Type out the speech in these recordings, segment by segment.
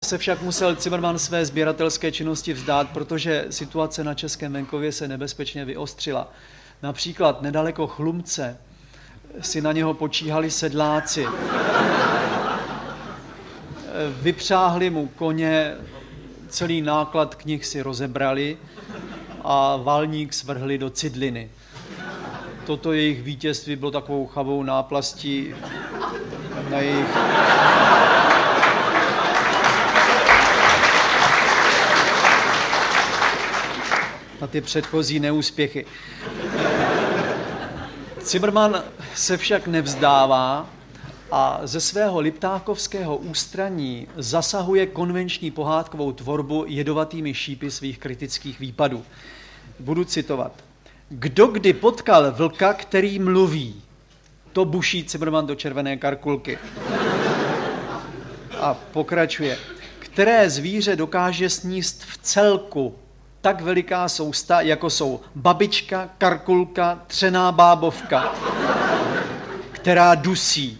se však musel Cimrman své sběratelské činnosti vzdát, protože situace na českém venkově se nebezpečně vyostřila. Například nedaleko Chlumce si na něho počíhali sedláci. Vypřáhli mu koně, celý náklad knih si rozebrali a valník svrhli do Cidliny. Toto jejich vítězství bylo takovou chavou náplastí na jejich... na ty předchozí neúspěchy. Cimrman se však nevzdává a ze svého liptákovského ústraní zasahuje konvenční pohádkovou tvorbu jedovatými šípy svých kritických výpadů. Budu citovat. Kdo kdy potkal vlka, který mluví, to buší Cimrman do červené karkulky. A pokračuje. Které zvíře dokáže sníst v celku tak veliká sousta, jako jsou babička, karkulka, třená bábovka, která dusí.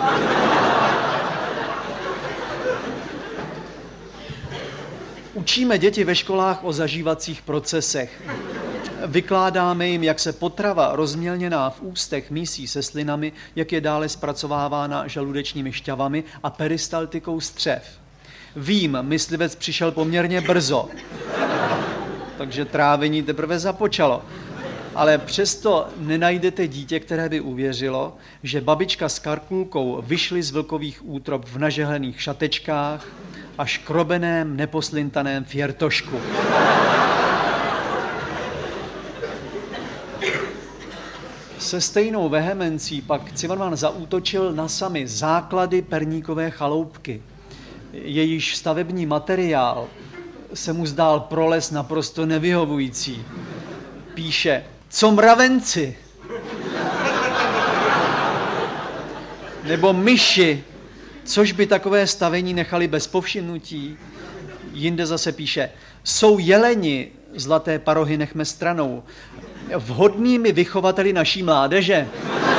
Učíme děti ve školách o zažívacích procesech. Vykládáme jim, jak se potrava rozmělněná v ústech mísí se slinami, jak je dále zpracovávána žaludečními šťavami a peristaltikou střev. Vím, myslivec přišel poměrně brzo, takže trávení teprve započalo. Ale přesto nenajdete dítě, které by uvěřilo, že babička s karkulkou vyšly z vlkových útrop v nažehlených šatečkách a škrobeném neposlintaném fjertošku. Se stejnou vehemencí pak Cimrman zaútočil na samy základy perníkové chaloupky. Jejíž stavební materiál se mu zdál pro les naprosto nevyhovující. Píše, co mravenci, nebo myši, což by takové stavení nechali bez povšimnutí. Jinde zase píše, jsou jeleni, zlaté parohy nechme stranou, vhodnými vychovateli naší mládeže.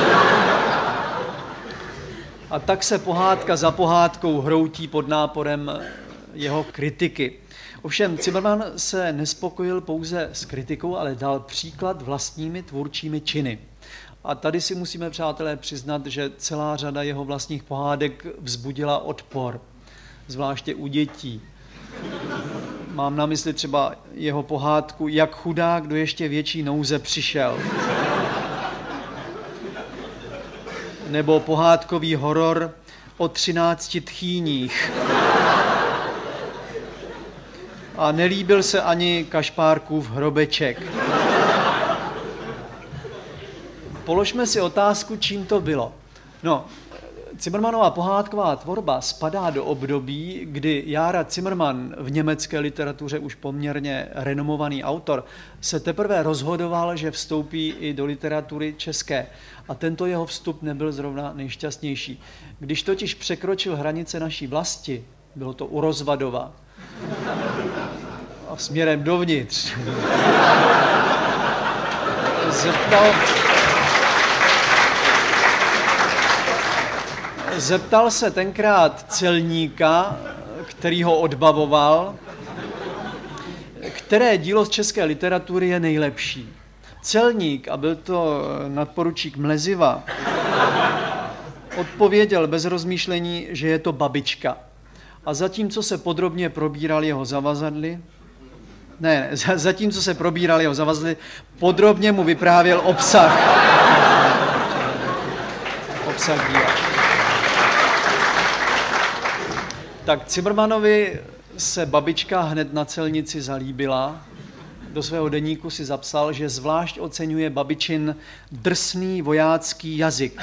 A tak se pohádka za pohádkou hroutí pod náporem jeho kritiky. Ovšem Cimrman se nespokojil pouze s kritikou, ale dal příklad vlastními tvůrčími činy. A tady si musíme, přátelé, přiznat, že celá řada jeho vlastních pohádek vzbudila odpor, zvláště u dětí. Mám na mysli třeba jeho pohádku Jak chudák do ještě větší nouze přišel. Nebo pohádkový horor o 13 tchýních. A nelíbil se ani Kašpárkův hrobeček. Položme si otázku, čím to bylo. No, Cimrmanova pohádková tvorba spadá do období, kdy Jára Cimrman, v německé literatuře už poměrně renomovaný autor, se teprve rozhodoval, že vstoupí i do literatury české. A tento jeho vstup nebyl zrovna nejšťastnější. Když totiž překročil hranice naší vlasti, bylo to u Rozvadova, a směrem dovnitř, zeptal se tenkrát celníka, který ho odbavoval, které dílo z české literatury je nejlepší. Celník, a byl to nadporučík Mleziva, odpověděl bez rozmýšlení, že je to Babička. A zatímco se podrobně probíral jeho zavazadly, podrobně mu vyprávěl obsah díla. Tak Cimrmanovi se Babička hned na celnici zalíbila. Do svého deníku si zapsal, že zvlášť oceňuje Babičin drsný vojácký jazyk.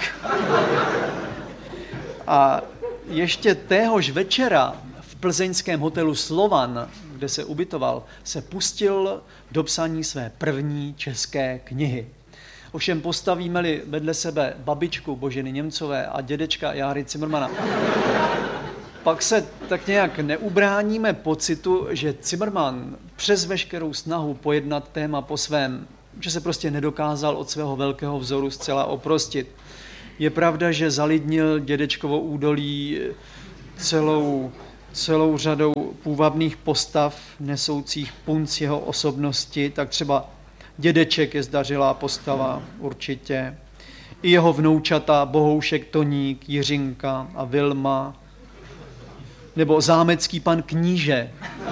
A ještě téhož večera v plzeňském hotelu Slovan, kde se ubytoval, se pustil do psaní své první české knihy. Ovšem postavíme-li vedle sebe babičku Boženy Němcové a dědečka Járy Cimrmana, pak se tak nějak neubráníme pocitu, že Cimrman přes veškerou snahu pojednat téma po svém, že se prostě nedokázal od svého velkého vzoru zcela oprostit. Je pravda, že zalidnil dědečkovo údolí celou celou řadou půvabných postav nesoucích punc jeho osobnosti, tak třeba dědeček je zdařilá postava určitě, i jeho vnoučata Bohoušek, Toník, Jiřinka a Vilma, nebo zámecký pan kníže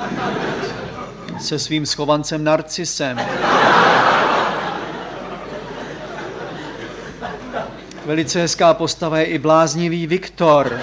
se svým schovancem Narcisem. Velice hezká postava je i bláznivý Viktor.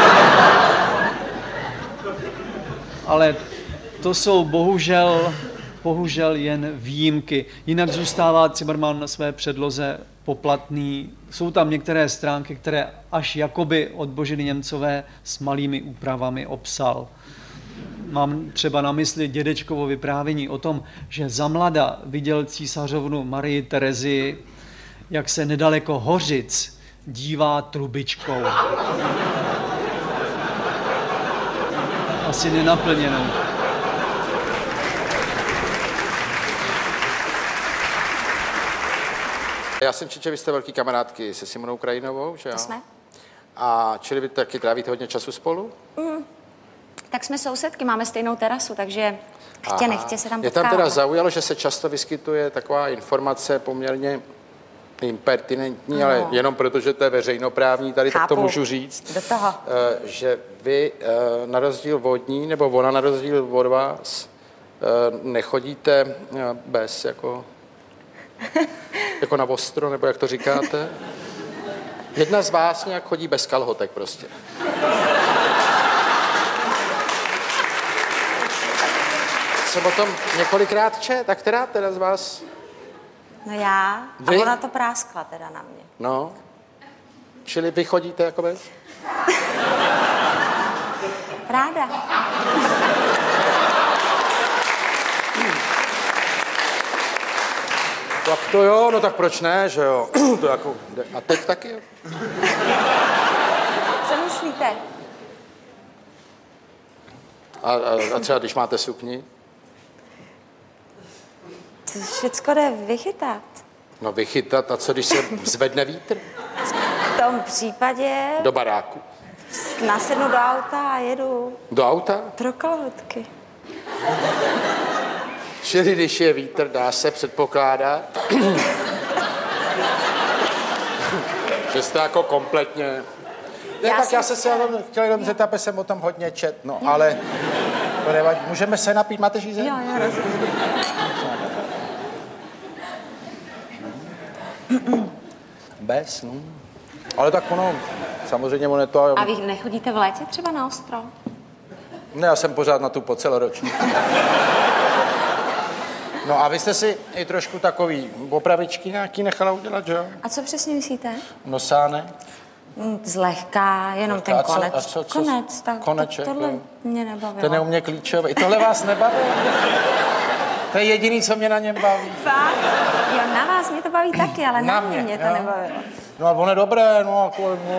Ale to jsou bohužel jen výjimky. Jinak zůstává Cimrman na své předloze poplatný. Jsou tam některé stránky, které až jakoby od Boženy Němcové s malými úpravami obsal. Mám třeba na mysli dědečkovo vyprávění o tom, že zamlada viděl císařovnu Marii Terezii, jak se nedaleko Hořic dívá trubičkou. Asi nenaplněnou. Já jsem četl, že vy jste velký kamarádky se Simonou Krajinovou, že jo? To jsme. A čili vy taky trávíte hodně času spolu? Tak jsme sousedky, máme stejnou terasu, takže chtě nechtě se tam Mě potkáváme. tam teda zaujalo, že se často vyskytuje taková informace poměrně impertinentní, ale jenom proto, že to je veřejnoprávní, tady tak to můžu říct. Do toho. Že vy na rozdíl od ní, nebo ona na rozdíl od vás, nechodíte bez, jako na ostro, nebo jak to říkáte. Jedna z vás nějak chodí bez kalhotek prostě. Jsem o tom několikrát čet, tak která teda z vás? No já. Vy? A ona to práskla teda na mě. No. Čili vy chodíte jako bez? Ráda. Tak to jo, no tak proč ne, že jo? To jako, a teď taky jo? Co myslíte? A třeba když máte sukni? To všecko jde vychytat. No vychytat, a co když se zvedne vítr? V tom případě Do baráku. nasednu do auta a jedu Do auta? pro kalhotky. Čili když je vítr, dá se předpokládat, že jste jako kompletně... Ne, tak já jsem se chtěl jenom zeptat, protože jsem o tom hodně čet, no, ale to nevadí. Můžeme se napít, máte žízeň? Jo, rozumím. Bez, no. Ale tak ono, samozřejmě ono je to... A vy nechodíte v létě třeba na ostrov? Ne, já jsem pořád na tu po celoroční. No a vy jste si i trošku takový opravičky nějaký nechala udělat, že jo? A co přesně myslíte? Nosánek? Zlehka, jenom ten A co- konec. a co- Konec, tak koneček, tohle jo. mě nebavilo. To neumě klíčové. I tohle vás nebaví? To je jediný, co mě na něm baví. Fakt? Jo, na vás mě to baví taky, ale na mě to jo. nebavilo. No a ono je dobré, no jako... No.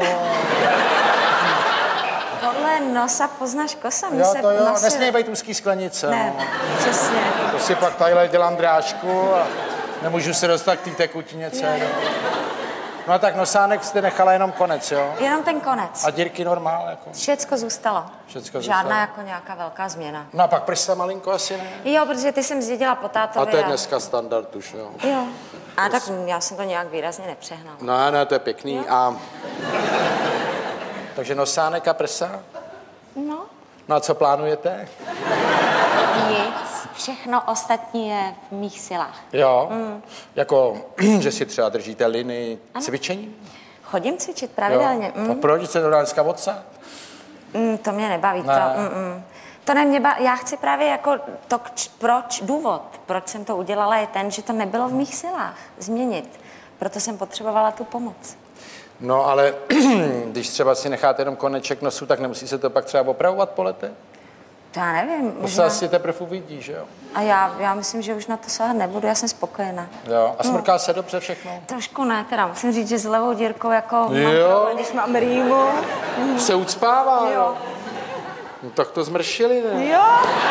Podle nosa poznáš kosa. Jo, to jo, nesmí být úzký sklenice. Ne, No. přesně. To si pak tadyhle dělám drážku a nemůžu se dostat k té tekutině celé. No a tak nosánek jste nechala jenom konec, jo? Jenom ten konec. A dírky normál, jako? Všecko zůstalo. Všecko Žádná zůstalo. jako nějaká velká změna. No a pak prsa malinko asi ne? Jo, protože ty jsem zdědila po tátovi. A to je dneska standard už, jo? Jo. A tak já jsem to nějak výrazně nepřehnala. No, ne, to je pěkný. Jo. A... Takže nosánek a prsa? No, No a co plánujete? nic. Všechno ostatní je v mých silách. Jo, jako, že si třeba držíte liny cvičení? Chodím cvičit pravidelně. A proč se to dá dneska odsát? To mě nebaví. Ne. To ne mě já chci právě jako to, proč jsem to udělala, je ten, že to nebylo v mých silách změnit. Proto jsem potřebovala tu pomoc. No ale když třeba si necháte jenom koneček nosu, tak nemusí se to pak třeba opravovat po letech? To já nevím. To se asi teprve uvidí, že jo? A já myslím, že už na to sahat nebudu, já jsem spokojená. Jo, a smrká se dobře všechno? Trošku ne, teda musím říct, že s levou dírkou jako mám Jo. problém, když mám rýmu. Se ucpává, Jo. No tak to zmršili, ne? Jo.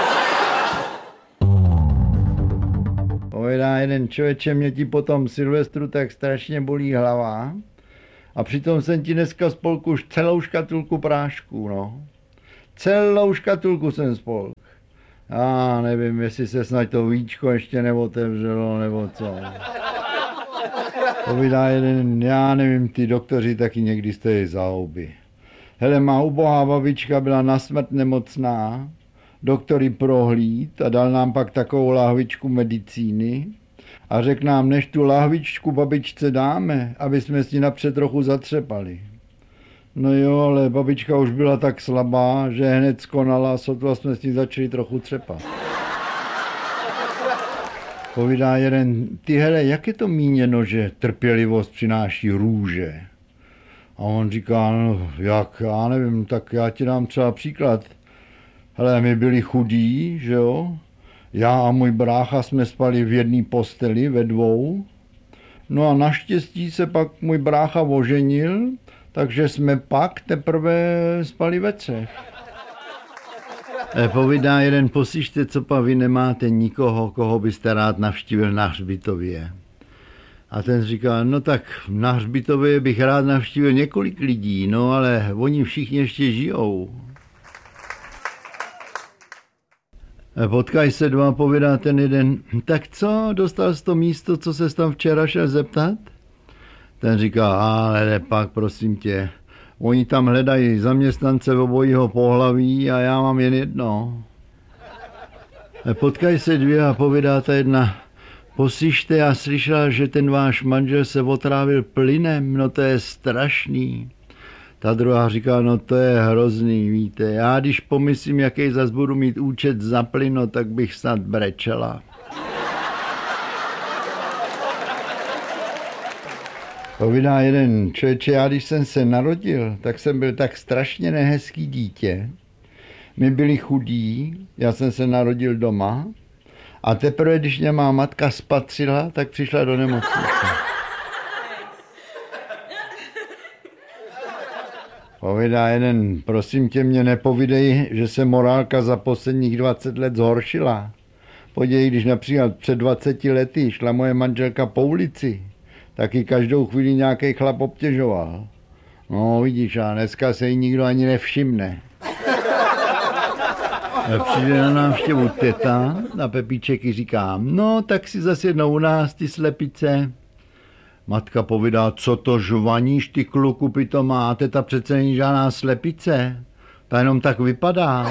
Povědá jeden člověče, mě ti po tom Silvestru tak strašně bolí hlava. A přitom jsem ti dneska spolku už celou škatulku prášků, no. Celou škatulku jsem spolk. Já nevím, jestli se snad to víčko ještě neotevřelo, nebo co. Povídá jeden, já nevím, ty doktoři taky někdy stojí za houby. Hele, má ubohá babička byla na smrt nemocná, doktor ji prohlíd a dal nám pak takovou lahvičku medicíny a řekl nám, než tu lahvičku babičce dáme, aby jsme si napřed trochu zatřepali. No jo, ale babička už byla tak slabá, že hned skonala, sotva jsme si začali trochu třepat. Povídá jeden, ty hele, jak je to míněno, že trpělivost přináší růže? A on říká, no jak, já nevím, tak já ti dám třeba příklad. Hele, my byli chudí, že jo? Já a můj brácha jsme spali v jedné posteli ve dvou. No a naštěstí se pak můj brácha oženil, takže jsme pak teprve spali ve třech. Povídá jeden, poslyšte, co pa vy nemáte nikoho, koho byste rád navštívil na hřbitově. A ten říká, no tak na hřbitově bych rád navštívil několik lidí, no ale oni všichni ještě žijou. Potkaj se dva, povídá ten jeden, tak co, dostal jsi to místo, co ses tam včera šel zeptat? Ten říká, ale pak prosím tě, oni tam hledají zaměstnance obojího pohlaví a já mám jen jedno. Potkaj se dvě a povídá ta jedna, poslyšte, já slyšela, že ten váš manžel se otrávil plynem, no to je strašný. Ta druhá říká, no to je hrozný, víte, já když pomyslím, jaký zas budu mít účet za plyn, no, tak bych snad brečela. Povídá jeden, člověče, já když jsem se narodil, tak jsem byl tak strašně nehezký dítě. My byli chudí, já jsem se narodil doma a teprve, když mě má matka spatřila, tak přišla do nemocnice. Povídá jeden, prosím tě, mě nepovídej, že se morálka za posledních 20 let zhoršila. Podívej, když například před 20 lety šla moje manželka po ulici, tak ji každou chvíli nějaký chlap obtěžoval. No vidíš, a dneska se jí nikdo ani nevšimne. Přijde na návštěvu teta a Pepíček jí říká, no tak si zase jednou u nás, ty slepice. Matka povídá, co to žvaníš, ty kluku pitomá, teta přece není žádná slepice, ta jenom tak vypadá.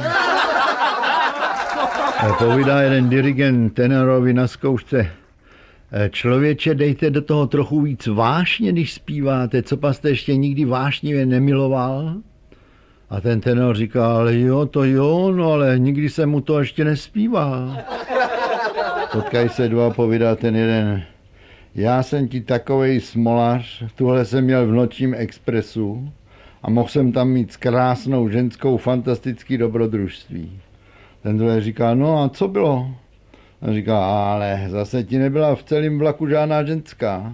Povídá jeden dirigent tenorovi na zkoušce, člověče, dejte do toho trochu víc vášně, když zpíváte, co pa jste ještě nikdy vášnivě nemiloval? A ten tenor říká, ale jo, to jo, no ale nikdy jsem mu to ještě nespíval. Potkaj se dva, povídá ten jeden, já jsem ti takovej smolař, tuhle jsem měl v Nočním expresu a mohl jsem tam mít s krásnou ženskou fantastický dobrodružství. Ten druhý říká, no a co bylo? A říká, ale zase ti nebyla v celém vlaku žádná ženská.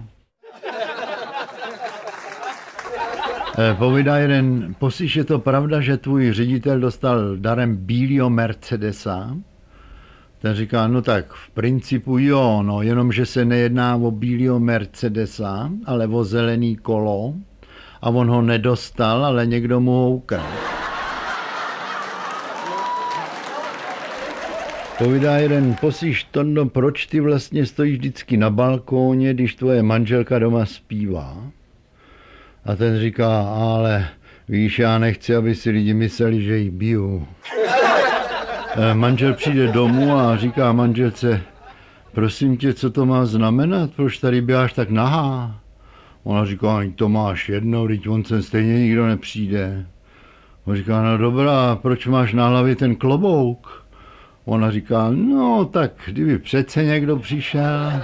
Povídá jeden, poslyš, je to pravda, že tvůj ředitel dostal darem bílýho Mercedesa? Ten říká, no tak v principu jo, no, jenomže se nejedná o bílýho Mercedesa, ale o zelený kolo a on ho nedostal, ale někdo mu ho ukradl. Povídá jeden, poslyš, Tondo, proč ty vlastně stojíš vždycky na balkóně, když tvoje manželka doma zpívá? A ten říká, ale víš, já nechci, aby si lidi mysleli, že jí biju. Manžel přijde domů a říká manželce, prosím tě, co to má znamenat, proč tady běháš tak nahá? Ona říká, to máš jednou, teď on sem stejně nikdo nepřijde. On říká, no dobrá, proč máš na hlavě ten klobouk? Ona říká, no tak kdyby přece někdo přišel.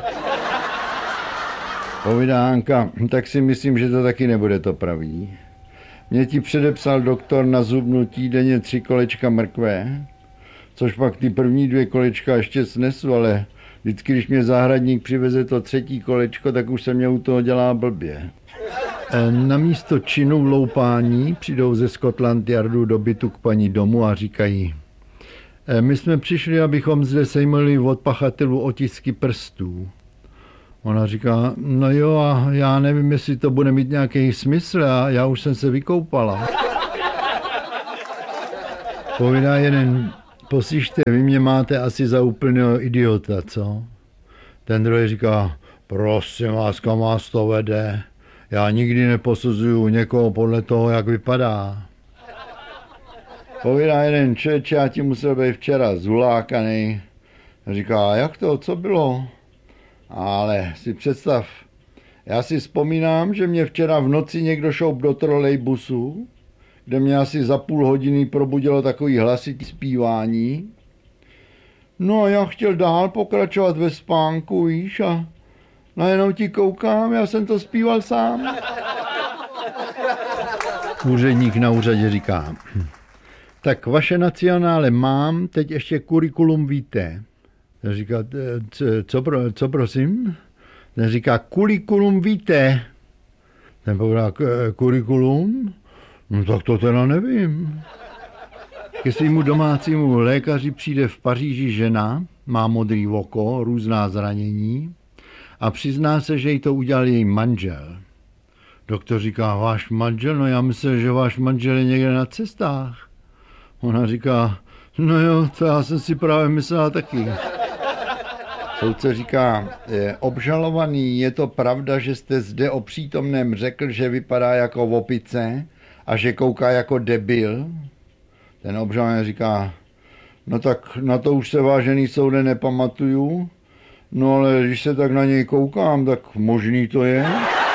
Povídá Hanka, tak si myslím, že to taky nebude to pravý. Mě ti předepsal doktor na zubnutí denně 3 kolečka mrkve, což pak ty první 2 kolečka ještě snesu, ale vždycky, když mě zahradník přiveze to 3. kolečko, tak už se mě u toho dělá blbě. Na místo činu vloupání přijdou ze Scotland Yardu do bytu k paní domu a říkají, my jsme přišli, abychom zde sejmuli od pachatelů otisky prstů. Ona říká, no jo, a já nevím, jestli to bude mít nějaký smysl, a já už jsem se vykoupala. Povídá jeden, poslyšte, vy mě máte asi za úplného idiota, co? Ten druhý říká, prosím vás, kam vás to vede? Já nikdy neposuzuju někoho podle toho, jak vypadá. Povídá jeden, člověče, já ti musel být včera zulákaný. Říká, jak to, co bylo? Ale si představ, já si vzpomínám, že mě včera v noci někdo šoup do trolejbusu, kde mě asi za půl hodiny probudilo takový hlasitý zpívání. No a já chtěl dál pokračovat ve spánku, víš, a najednou ti koukám, já jsem to zpíval sám. Úředník na úřadě říká, tak vaše nacionále mám, teď ještě kurikulum víte. Říká, co prosím? Ten říká, kurikulum víte. Ten povedá, kurikulum? No tak to teda nevím. Ke svému domácímu lékaři přijde v Paříži žena, má modrý oko, různá zranění a přizná se, že jí to udělal její manžel. Doktor říká, váš manžel? No já myslím, že váš manžel je někde na cestách. Ona říká, no jo, to já jsem si právě myslela taky. Soudce říká, obžalovaný, je to pravda, že jste zde o přítomném řekl, že vypadá jako opice a že kouká jako debil? Ten obžalovaný říká, no tak na to už se, vážený soude, nepamatuju, no ale když se tak na něj koukám, tak možný to je.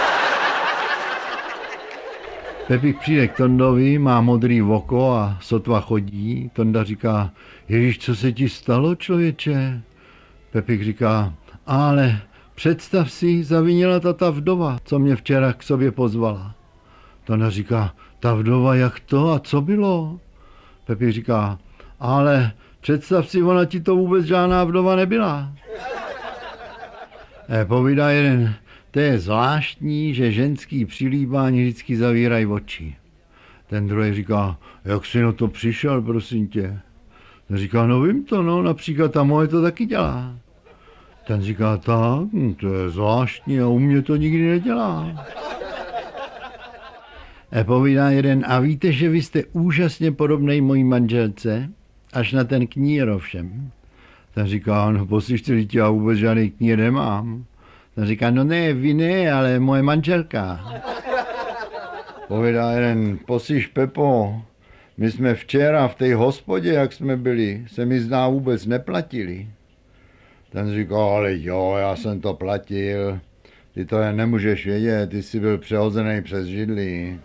Pepík přijde k Tondovi, má modrý oko a sotva chodí. Tonda říká, Ježíš, co se ti stalo, člověče? Pepík říká, ale představ si, zavinila ta vdova, co mě včera k sobě pozvala. Tonda říká, ta vdova, jak to a co bylo? Pepík říká, ale představ si, ona ti to vůbec žádná vdova nebyla. Povídá jeden, to je zvláštní, že ženský přilíbání vždycky zavírají oči. Ten druhý říká, jak jsi na to přišel, prosím tě? Ten říká, no vím to, no, například ta moje to taky dělá. Ten říká, tak, to je zvláštní a u mě to nikdy nedělá. Povídá jeden, a víte, že vy jste úžasně podobnej mojí manželce, až na ten knír ovšem. Ten říká, no poslyšte, já vůbec žádný knír nemám. Ten říká, no ne, vy ne, ale moje manželka. Povídá jeden, poslyš Pepo, my jsme včera v té hospodě, jak jsme byli, se mi zdá vůbec neplatili. Ten říká, ale jo, já jsem to platil. Ty to jen nemůžeš vědět, ty jsi byl přehozený přes židli.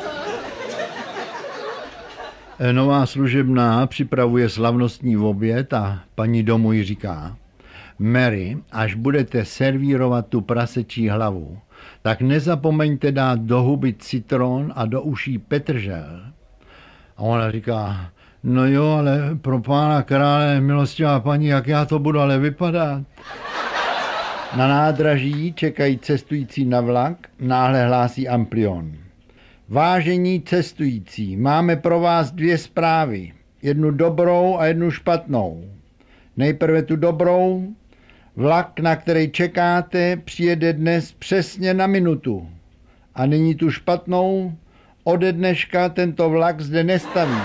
Nová služebná připravuje slavnostní oběd a paní domů jí říká, Mary, až budete servírovat tu prasečí hlavu, tak nezapomeňte dát do huby citron a do uší petržel. A ona říká, no jo, ale pro pána krále, milostivá paní, jak já to budu ale vypadat? Na nádraží čekají cestující na vlak, náhle hlásí Amplion. Vážení cestující, máme pro vás 2 zprávy. Jednu dobrou a jednu špatnou. Nejprve tu dobrou. Vlak, na který čekáte, přijede dnes přesně na minutu. A nyní tu špatnou. Ode dneška tento vlak zde nestaví.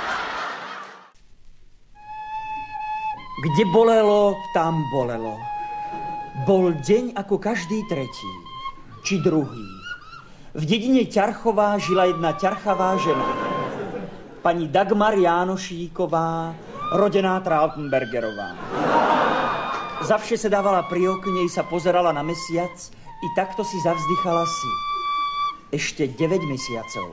Kde bolelo, tam bolelo. Bol deň ako každý tretí, či druhý. V dedine Ťarchová žila jedna ťarchavá žena. Pani Dagmar Jánošíková, rodená Trautenbergerová. Zavše se dávala pri okne, sa pozerala na mesiac i takto si zavzdychala si. Ešte 9 mesiacov.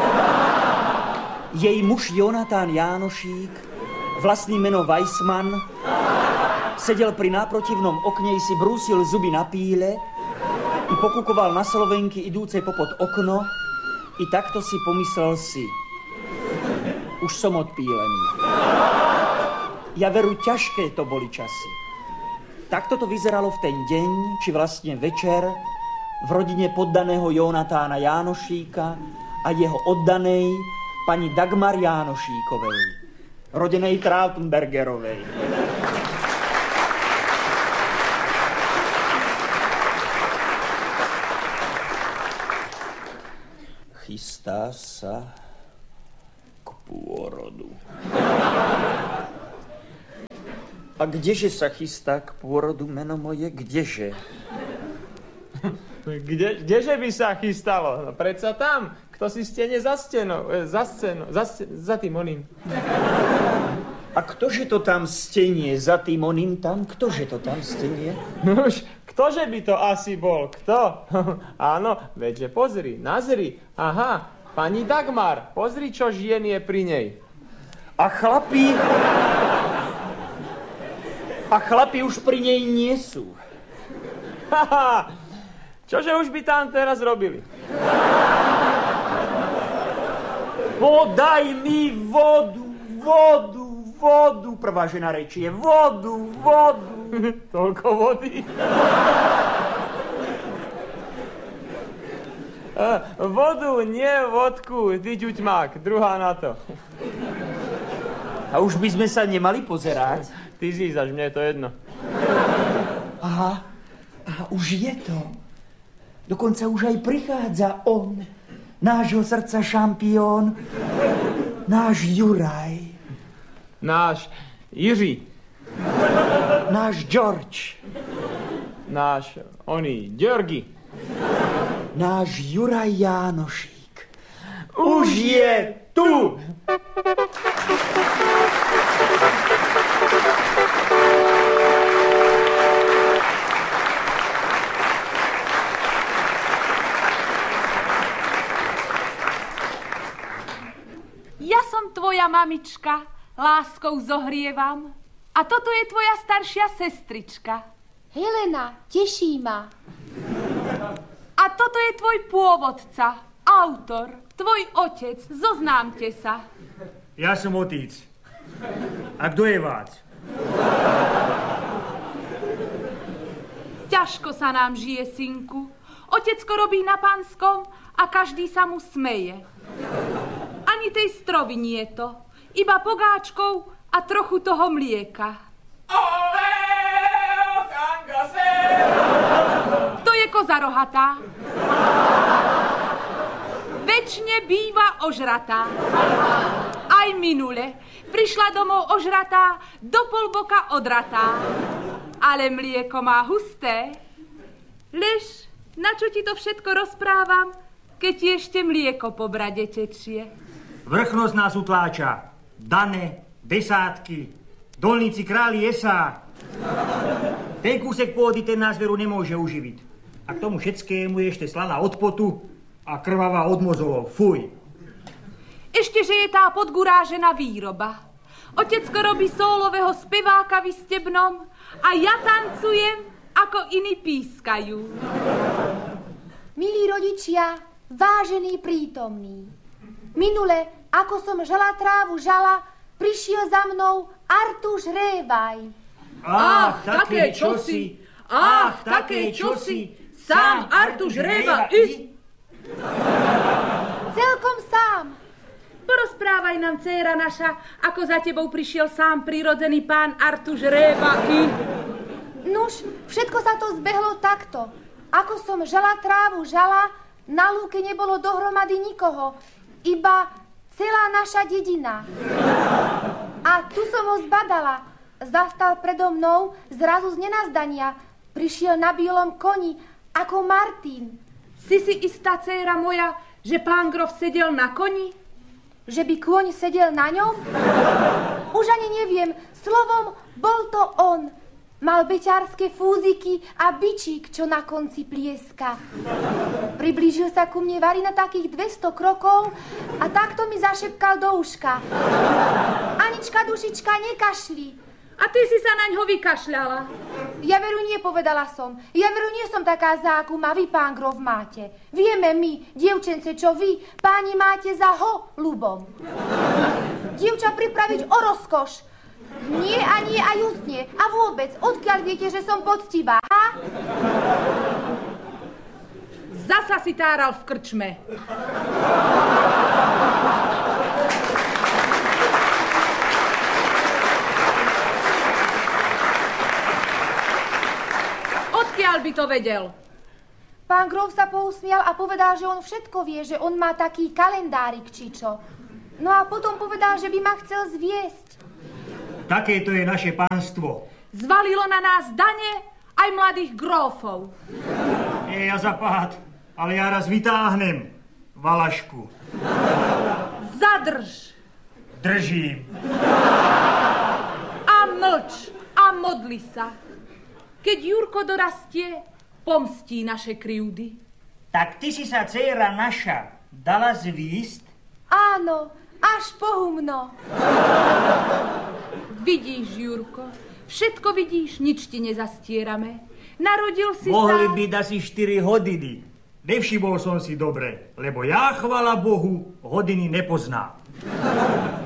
Jej muž Jonatán Jánošík, vlastný meno Weissmann, sedel pri náprotivnom okne i si brúsil zuby na píle i pokukoval na Slovenky idúcej popod okno i takto si pomyslel si. Už som odpílený. Ja veru, ťažké to boli časy. Takto to vyzeralo v ten deň, či vlastne večer, v rodine poddaného Jonatána Jánošíka a jeho oddanej pani Dagmar Jánošíkovej, rodenej Trautenbergerovej. Chystá sa k pôrodu. A kdeže sa chystá k pôrodu meno moje? Kdeže? Kdeže by sa chystalo? No predsa tam, kto si stene za tým oným. A ktože to tam stenie za tým oným tam? Ktože to tam stenie? No už, ktože by to asi bol? Kto? Áno, veďže pozri, nazri. Aha, pani Dagmar, pozri, čo žien je pri nej. A chlapi už pri nej nie sú. Haha, čože už by tam teraz robili? Podaj mi vodu, prvá žena rečie, vodu. Toľko vody. Vodu, nie vodku, ty ťuťmák, druhá na to. A už by sme sa nemali pozerať? Ty zízaš, mne je to jedno. Aha, už je to. Dokonca už aj prichádza on, nášho srdca šampión, náš Juraj. Náš Jiří. Náš George. Náš Georgi. Náš Juraj Jánošík. Už je tu! Ja som tvoja mamička, láskou zohrievam. A toto je tvoja staršia sestrička. Helena, teší ma. A toto je tvoj pôvodca, autor, tvoj otec, zoznámte sa. Ja som otec. A kto je vác? Ťažko sa nám žije, synku. Otecko robí na pánskom a každý sa mu smeje. Ani tej strovy nie to, iba pogáčkov a trochu toho mlieka. To je koza rohatá. Večne býva ožratá. Aj minule prišla domov ožratá, do polboka odratá. Ale mlieko má husté. Lež, na čo ti to všetko rozprávam, keď ti ešte mlieko po brade tečie? Vrchnosť nás utláča. Dane, desátky, dolníci králi esá. Ten kúsek pôdy ten nás veru nemôže uživiť. A k tomu všetkému je ešte slaná od potu a krvavá od mozolov. Fuj. Ešte, že je tá podgurážená výroba. Otecko robí sólového speváka vystebnom a ja tancujem, ako iní pískajú. Milí rodičia, vážení prítomní. Minule, ako som žala trávu žala, prišiel za mnou Artuš Révaj. Ach, také čosi, sám Artuš Réva Celkom sám. Porozprávaj nám, dcéra naša, ako za tebou prišiel sám prirodzený pán Artuš Réva Nuž, všetko sa to zbehlo takto. Ako som žala trávu žala, na lúke nebolo dohromady nikoho, iba celá naša dedina. A tu som ho zbadala. Zastal predo mnou zrazu z nenazdania. Prišiel na bielom koni, ako Martin. Si istá, dcéra moja, že pán grof sedel na koni? Že by kôň sedel na ňom? Už ani neviem. Slovom, bol to on. Mal beťarské fúziky a bičík, čo na konci plieska. Priblížil sa ku mne vari na takých 200 krokov a takto mi zašepkal do uška. Anička, dušička, nekašli. A ty si sa naňho vykašľala. Ja veru nie, povedala som. Ja veru nie som taká akú ma vy, pán grof, máte. Vieme my, dievčence, čo vy, páni, máte za ľubom. Dievča pripraviť o rozkoš. Nie a nie a just nie. A vôbec, odkiaľ viete, že som poctivá, ha? Zasa si táral v krčme. Odkiaľ by to vedel? Pán grof sa pousmial a povedal, že on všetko vie, že on má taký kalendárik, či čo. No a potom povedal, že by ma chcel zviesť. Takéto je naše pánstvo. Zvalilo na nás dane aj mladých grófov. Nie ja zapád, ale ja raz vytáhnem valašku. Zadrž. Držím. A mlč a modli sa. Keď Jurko dorastie, pomstí naše krivdy. Tak ty si sa, dcéra naša, dala zvísť? Áno, až pohumno. Vidíš, Jurko, všetko vidíš, nič ti nezastierame. Narodil si Mohli sa... byť asi 4 hodiny. Nevšimol som si dobre, lebo ja, chvala Bohu, hodiny nepoznám.